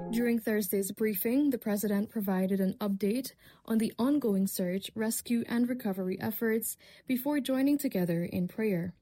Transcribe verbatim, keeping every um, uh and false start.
During Thursday's briefing, the President provided an update on the ongoing search, rescue, and recovery efforts before joining together in prayer.